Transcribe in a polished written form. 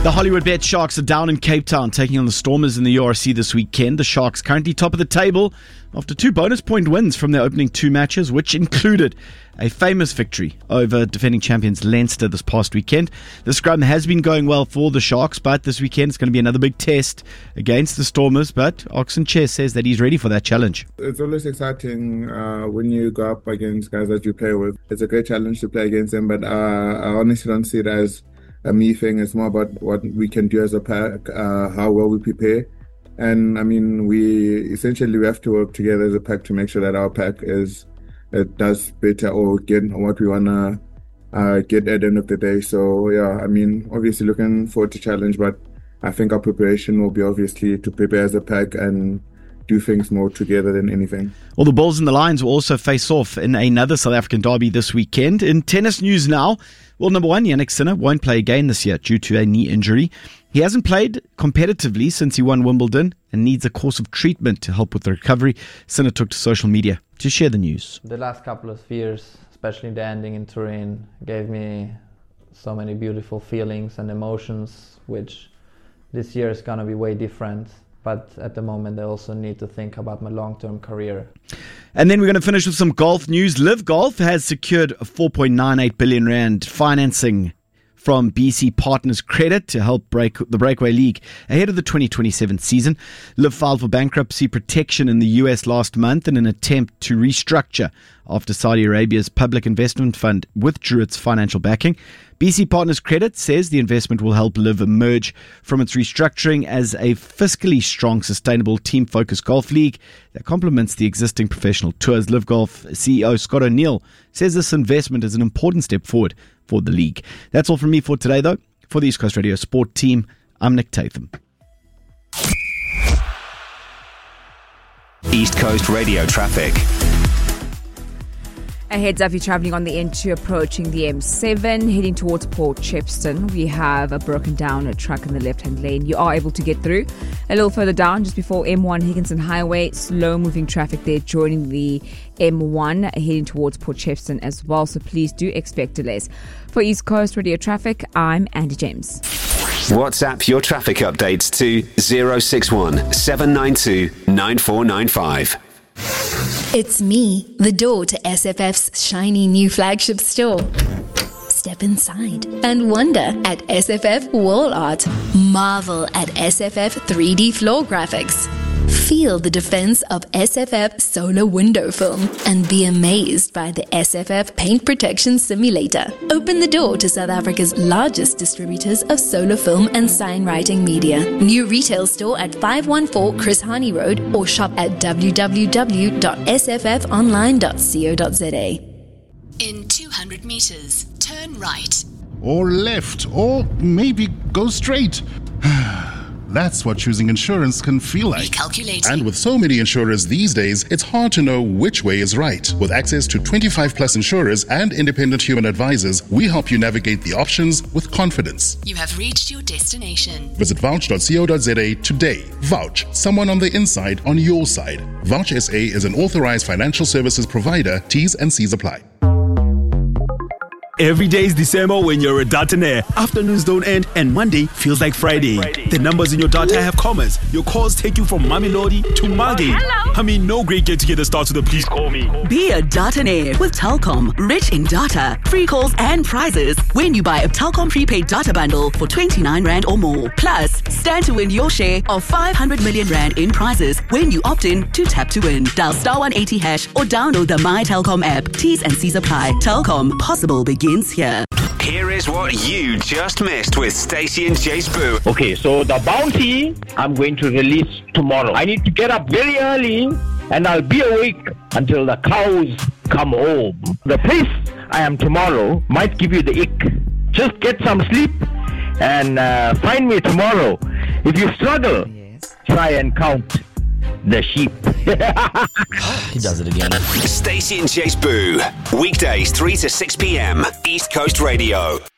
The Hollywood Bet Sharks are down in Cape Town, taking on the Stormers in the URC this weekend. The Sharks currently top of the table after 2 bonus point wins from their opening 2 matches, which included a famous victory over defending champions Leinster this past weekend. The scrum has been going well for the Sharks, but this weekend it's going to be another big test against the Stormers. But Oxen Chess says that he's ready for that challenge. It's always exciting when you go up against guys that you play with. It's a great challenge to play against them, but I honestly don't see it as a me thing. It's more about what we can do as a pack, how well we prepare. And I mean, we have to work together as a pack to make sure that our pack does better or get what we want to get at the end of the day. So yeah, I mean, obviously looking forward to challenge, but I think our preparation will be obviously to prepare as a pack and do things more together than anything. Well, the Bulls and the Lions will also face off in another South African derby this weekend. In tennis news now, well, number one, Jannik Sinner won't play again this year due to a knee injury. He hasn't played competitively since he won Wimbledon and needs a course of treatment to help with the recovery. Sinner took to social media to share the news. The last couple of years, especially the ending in Turin, gave me so many beautiful feelings and emotions, which this year is going to be way different. But at the moment, I also need to think about my long-term career. And then we're going to finish with some golf news. Live Golf has secured a 4.98 billion rand financing from BC Partners Credit to help break the Breakaway League ahead of the 2027 season. Live filed for bankruptcy protection in the US last month in an attempt to restructure after Saudi Arabia's Public Investment Fund withdrew its financial backing. BC Partners Credit says the investment will help Live emerge from its restructuring as a fiscally strong, sustainable, team-focused golf league that complements the existing professional tours. Live Golf CEO Scott O'Neill says this investment is an important step forward for the league. That's all from me for today, though. For the East Coast Radio Sport team, I'm Nick Tatham. East Coast Radio traffic. A heads up, you're travelling on the N2 approaching the M7, heading towards Port Shepstone. We have a broken down truck in the left-hand lane. You are able to get through. A little further down, just before M1 Higginson Highway, slow-moving traffic there joining the M1, heading towards Port Shepstone as well. So please do expect delays. For East Coast Radio Traffic, I'm Andy James. WhatsApp your traffic updates to 061 792 9495. It's me, the door to SFF's shiny new flagship store. Step inside and wonder at SFF Wall Art. Marvel at SFF 3D floor graphics. Feel the defense of SFF solar window film and be amazed by the SFF paint protection simulator. Open the door to South Africa's largest distributors of solar film and sign writing media. New retail store at 514 Chris Hani Road or shop at www.sffonline.co.za. In 200 meters, turn right. Or left, or maybe go straight. That's what choosing insurance can feel like. Recalculating. And with so many insurers these days, it's hard to know which way is right. With access to 25 plus insurers and independent human advisors, we help you navigate the options with confidence. You have reached your destination. Visit vouch.co.za today. Vouch, someone on the inside on your side. Vouch SA is an authorized financial services provider. T's and C's apply. Every day is December when you're a Dataner. Afternoons don't end and Monday feels like Friday. The numbers in your data have commas. Your calls take you from Mamelodi to Magi. Hello. I mean, no great get-together starts with a please call me. Be a Dataner with Telkom. Rich in data, free calls and prizes when you buy a Telkom prepaid data bundle for 29 Rand or more. Plus, stand to win your share of 500 million Rand in prizes when you opt in to Tap to Win. Dial *180# or download the My Telkom app. T's and C's apply. Telkom, possible begins here. Here is what you just missed with Stacey and Jace Boo. Okay, so the bounty I'm going to release tomorrow. I need to get up very early and I'll be awake until the cows come home. The place I am tomorrow might give you the ick. Just get some sleep and find me tomorrow. If you struggle, try and count the sheep. He does it again. Stacey and Jace Boo. Weekdays 3 to 6 p.m. East Coast Radio.